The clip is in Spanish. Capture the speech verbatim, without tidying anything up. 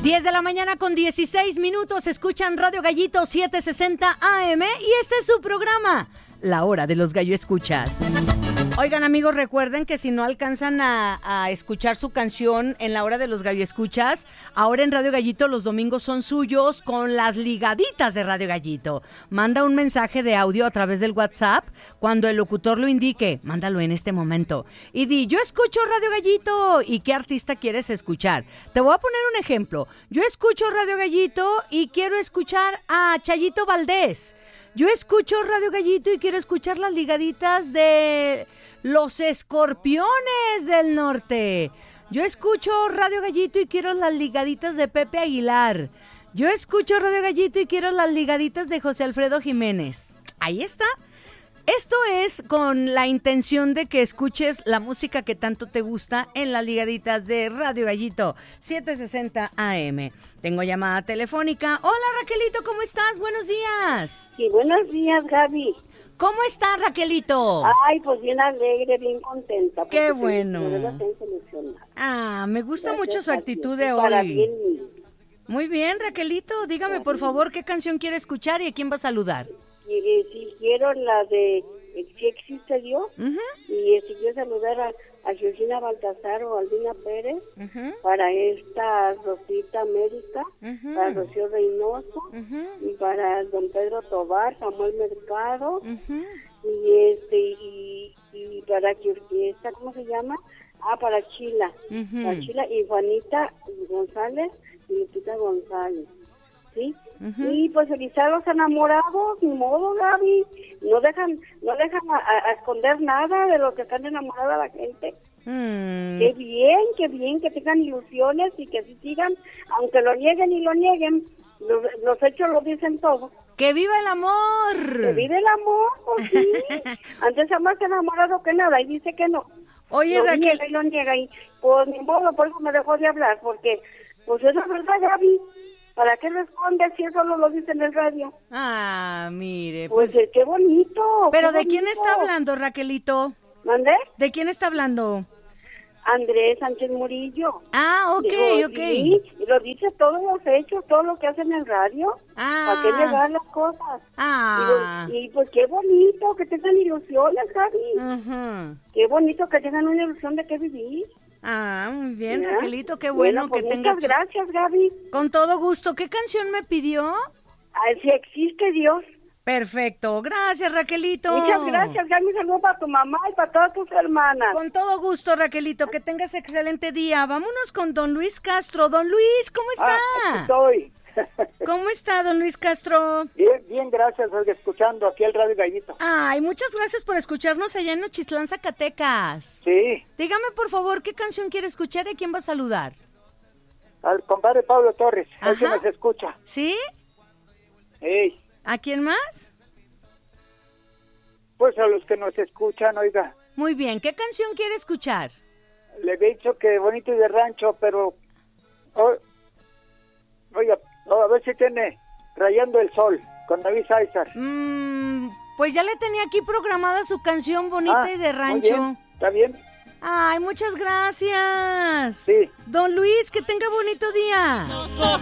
diez de la mañana con dieciséis minutos, escuchan Radio Gallito setecientos sesenta A M y este es su programa, La Hora de los Gallo Escuchas. Oigan, amigos, recuerden que si no alcanzan a, a escuchar su canción en La Hora de los Gallo Escuchas, ahora en Radio Gallito los domingos son suyos con las ligaditas de Radio Gallito. Manda un mensaje de audio a través del WhatsApp cuando el locutor lo indique, mándalo en este momento. Y di, yo escucho Radio Gallito, ¿y qué artista quieres escuchar? Te voy a poner un ejemplo. Yo escucho Radio Gallito y quiero escuchar a Chayito Valdés. Yo escucho Radio Gallito y quiero escuchar las ligaditas de Los Escorpiones del Norte. Yo escucho Radio Gallito y quiero las ligaditas de Pepe Aguilar. Yo escucho Radio Gallito y quiero las ligaditas de José Alfredo Jiménez. Ahí está. Esto es con la intención de que escuches la música que tanto te gusta en las ligaditas de Radio Gallito setecientos sesenta A M. Tengo llamada telefónica. Hola, Raquelito, ¿cómo estás? Buenos días. Sí, buenos días, Gaby. ¿Cómo está, Raquelito? Ay, pues bien alegre, bien contenta. Qué bueno. Se ah, me gusta Gracias, mucho su actitud de para hoy. Bien. Muy bien, Raquelito. Dígame, por favor, ¿qué canción quiere escuchar y a quién va a saludar? Y si quiero la de Si existe Dios, uh-huh. y si quiero saludar a, a Georgina Baltasar o Albina Pérez, uh-huh. para esta Rosita América, uh-huh. para Rocío Reynoso, uh-huh. y para don Pedro Tobar, Samuel Mercado, uh-huh. y este y, y para que esta, ¿cómo se llama? Ah, para Chila, uh-huh. para Chila y Juanita González y Lupita González. ¿Sí? Uh-huh. Y pues felicitar a los enamorados, ni modo, Gaby, no dejan no dejan a, a esconder nada de lo que están enamorada la gente. Mm. Qué bien, qué bien, que tengan ilusiones y que así sigan, aunque lo nieguen y lo nieguen, los, los hechos lo dicen todo. ¡Que viva el amor! ¡Que viva el amor! Pues sí, antes está más enamorado que nada y dice que no. Oye, lo Raquel... niega y lo niega y pues ni modo, por eso me dejó de hablar, porque pues es la verdad, Gaby. ¿Para qué respondes si eso no lo dice en el radio? Ah, mire, pues... pues qué bonito. ¿Pero qué de bonito. quién está hablando, Raquelito? ¿Mandé? ¿De quién está hablando? Andrés Sánchez Murillo. Ah, ok, Digo, ok. Sí, y lo dice todos los hechos, todo lo que hacen en el radio. Ah. ¿Para qué negar las cosas? Ah. Y, y pues qué bonito que tengan ilusiones, Gaby. Uh-huh. Qué bonito que tengan una ilusión de qué vivir. Ah, muy bien, ¿Ya? Raquelito, qué bueno, bueno pues que tengas... Muchas gracias, Gaby. Con todo gusto. ¿Qué canción me pidió? Ay, si existe Dios. Perfecto, gracias, Raquelito. Muchas gracias, Gaby, un saludo para tu mamá y para todas tus hermanas. Con todo gusto, Raquelito, que tengas excelente día. Vámonos con don Luis Castro. Don Luis, ¿cómo está? Ah, aquí estoy. ¿Cómo está, don Luis Castro? Bien, bien, gracias, escuchando aquí el Radio Gallito. Ay, muchas gracias por escucharnos allá en Nochistlán, Zacatecas. Sí. Dígame, por favor, ¿qué canción quiere escuchar y a quién va a saludar? Al compadre Pablo Torres, él sí nos escucha. ¿Sí? Ey. ¿A quién más? Pues a los que nos escuchan, oiga. Muy bien, ¿qué canción quiere escuchar? Le he dicho que bonito y de rancho, pero... Oh, oiga, oh, a ver si tiene Rayando el Sol, con David César. Mm, pues ya le tenía aquí programada su canción bonita ah, y de rancho. Muy bien, ¿está bien? Ay, muchas gracias. Sí. Don Luis, que tenga bonito día.